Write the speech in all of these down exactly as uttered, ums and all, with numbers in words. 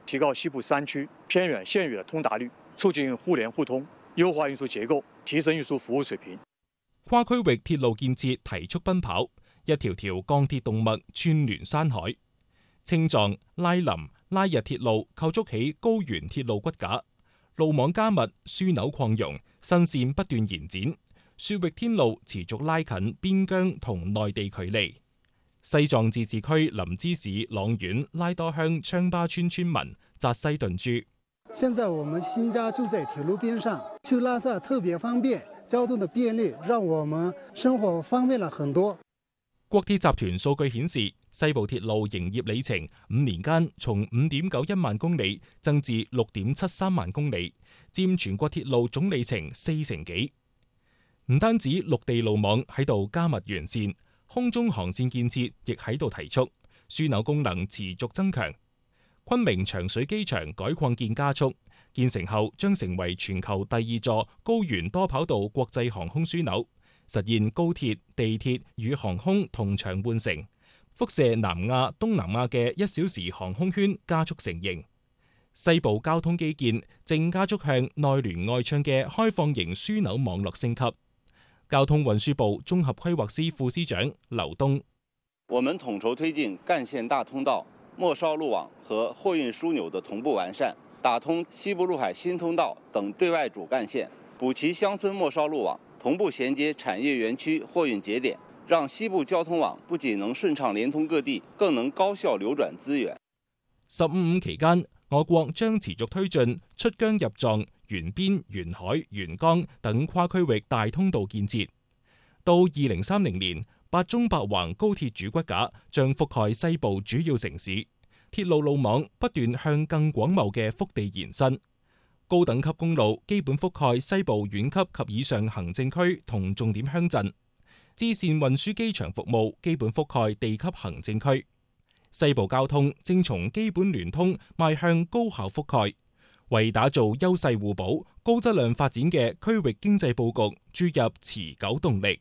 提高西部山區偏遠縣域的通達率，促進互聯互通，優化運輸結構，提升運輸服務水平。 跨區域鐵路建設提速奔跑，一條條鋼鐵動脈串聯山海。青藏、拉林、拉日鐵路構築起高原鐵路骨架，路網加密，樞紐擴容，新線不斷延展，雪域天路持續拉近邊疆同內地距離。西藏自治區林芝市朗縣拉多鄉昌巴村村民扎西頓珠： 現在我們新家就在鐵路邊上，去拉薩特別方便，交通的便利讓我們生活方便了很多。 國鐵集團數據顯示，西部鐵路營業里程五年間從五點九一萬公里增至六點七三萬公里，佔全國鐵路總里程四成幾。唔單止陸地路網喺度加密完善，空中航線建設亦喺度提速，樞紐功能持續增強。昆明長水機場改擴建加速，建成後將成為全球第二座高原多跑道國際航空樞紐，實現高鐵、地鐵與航空同場換乘，輻射南亞、東南亞嘅一小時航空圈加速成型。西部交通基建正加速向內聯外暢嘅開放型樞紐網絡升級。交通運輸部綜合規劃司副司長劉東： 我們統籌推進幹線大通道、末梢路網和貨運樞紐的同步完善，打通西部陸海新通道等對外主幹線，補齊鄉村末梢路網，同步銜接產業園區貨運節點，讓西部交通網不僅能順暢連通各地，更能高效流轉資源。 十五五期間，我國將持續推進出疆入藏、沿邊、沿海、沿江等跨區域大通道建設。到二零三零年，八縱八橫高鐵主骨架將覆蓋西部主要城市，鐵路路網不斷向更廣袤嘅腹地延伸。高等級公路基本覆蓋西部縣級及以上行政區同重點鄉鎮，支線運輸機場服務基本覆蓋地級行政區。西部交通正從基本聯通邁向高效覆蓋，為打造優勢互補、高質量發展嘅區域經濟佈局注入持久動力。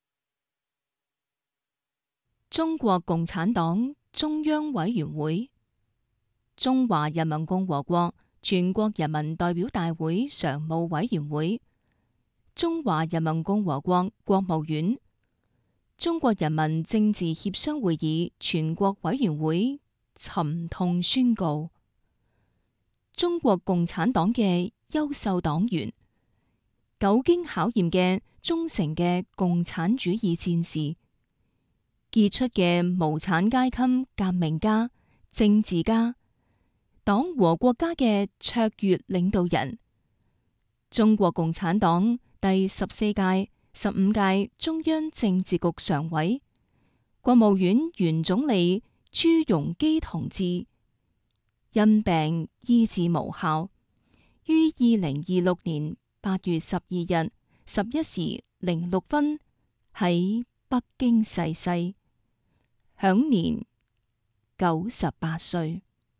中國共產黨中央委員會、中華人民共和國全國人民代表大會常務委員會、中華人民共和國國務院、中國人民政治協商會議全國委員會沉痛宣告：中國共產黨嘅優秀黨員、久經考驗嘅忠誠嘅共產主義戰士、傑出嘅無產階級革命家、政治家、黨和國家嘅卓越領導人，中國共產黨第十四屆、十五屆中央政治局常委、國務院原總理朱鎔基同志因病醫治無效，於二零二六年八月十二日十一時零六分喺北京逝世，享年九十八歲。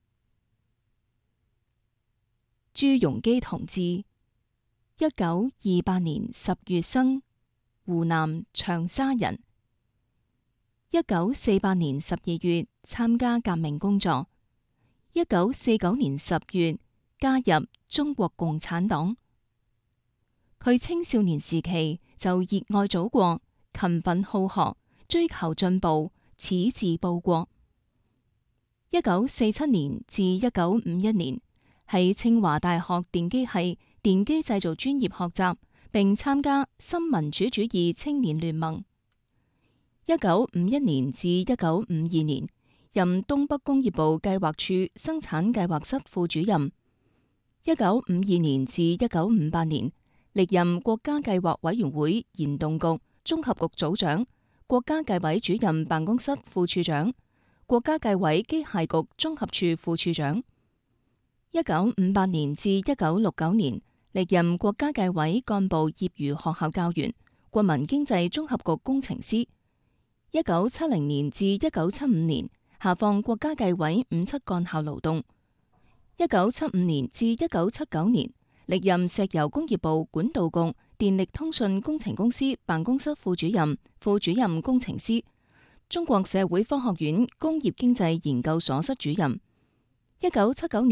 朱鎔基同志，一九二八年十月生，湖南長沙人。一九四八年十二月參加革命工作，一九四九年十月加入中國共產黨。佢青少年時期就熱愛祖國，勤奮好學，追求進步，矢志報國。一九四七年至一九五一年，喺清華大學電機系電機製造專業學習，並參加新民主主義青年聯盟。一九五一年至一九五二年，任東北工業部計劃處生產計劃室副主任。一九五二年至一九五八年，歷任國家計劃委員會研動局綜合局組長、國家計委主任辦公室副處長、國家計委機械局綜合處副處長。一九五八年至一九六九年，歷任國家計委幹部業餘學校教員、國民經濟綜合局工程師。一九七零年至一九七五年，下放國家計委五七幹校勞動。一九七五年至一九七九年，歷任石油工業部管道局電力通訊工程公司辦公室副主任、副主任工程師，中國社會科學院工業經濟研究所室主任。一九七九年。